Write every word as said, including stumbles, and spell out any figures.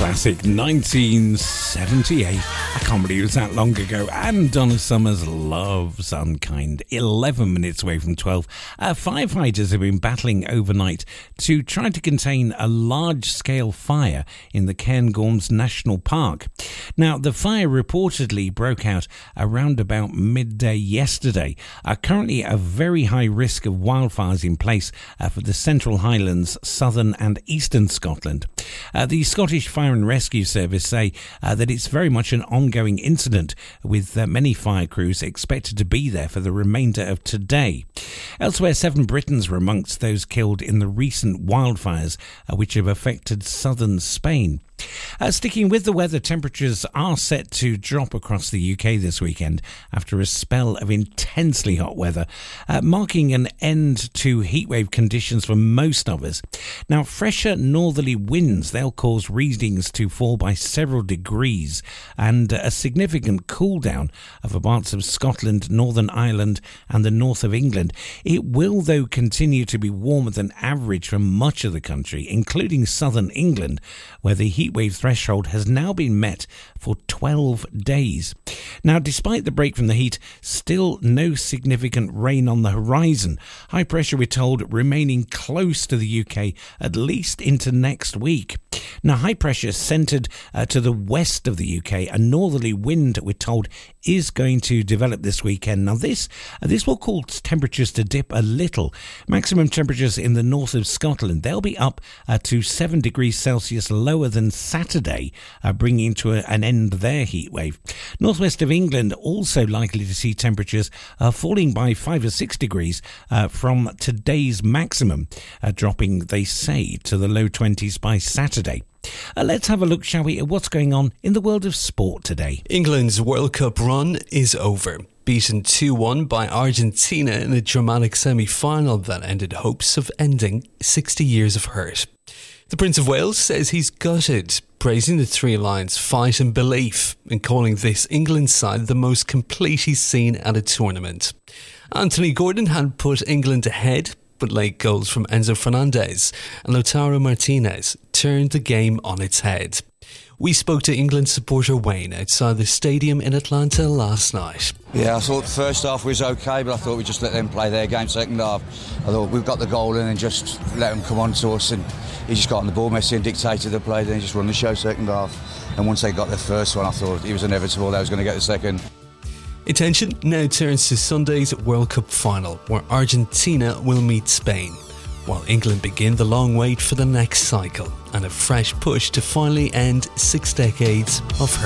classic, nineteen seventy-eight. I can't believe it was that long ago. And Donna Summer's Love's Unkind. eleven minutes away from twelve. Uh, firefighters have been battling overnight to try to contain a large-scale fire in the Cairngorms National Park. Now, the fire reportedly broke out around about midday yesterday. Uh, currently, a very high risk of wildfires in place uh, for the Central Highlands, southern and eastern Scotland. Uh, the Scottish Fire and Rescue Service say uh, that it's very much an ongoing incident, with uh, many fire crews expected to be there for the remainder of today. Elsewhere, seven Britons were amongst those killed in the recent wildfires uh, which have affected southern Spain. Uh, sticking with the weather, temperatures are set to drop across the U K this weekend after a spell of intensely hot weather, uh, marking an end to heatwave conditions for most of us. Now, fresher northerly winds, they'll cause readings to fall by several degrees, and a significant cool down over parts of Scotland, Northern Ireland and the north of England. It will, though, continue to be warmer than average for much of the country, including southern England, where the heat heatwave threshold has now been met for twelve days. Now, despite the break from the heat, still no significant rain on the horizon. High pressure, we're told, remaining close to the U K at least into next week. Now, high pressure centred uh, to the west of the U K. A northerly wind, we're told, is going to develop this weekend. Now, this uh, this will cause temperatures to dip a little. Maximum temperatures in the north of Scotland, they'll be up uh, to seven degrees Celsius lower than Saturday, uh, bringing to a, an end their heat wave. Northwest of England also likely to see temperatures uh, falling by five or six degrees uh, from today's maximum, uh, dropping, they say, to the low twenties by Saturday. Uh, let's have a look, shall we, at what's going on in the world of sport today. England's World Cup run is over. Beaten two one by Argentina in a dramatic semi-final that ended hopes of ending sixty years of hurt. The Prince of Wales says he's gutted, praising the Three Lions' fight and belief, and calling this England side the most complete he's seen at a tournament. Anthony Gordon had put England ahead, but late goals from Enzo Fernandez and Lautaro Martinez turned the game on its head. We spoke to England supporter Wayne outside the stadium in Atlanta last night. Yeah, I thought the first half was okay, but I thought we just let them play their game second half. I thought we've got the goal in and just let them come on to us, and he just got on the ball, Messi, and dictated the play, then he just run the show second half. And once they got their first one, I thought it was inevitable they was going to get the second. Attention now turns to Sunday's World Cup final, where Argentina will meet Spain, while England begin the long wait for the next cycle and a fresh push to finally end six decades of hurt.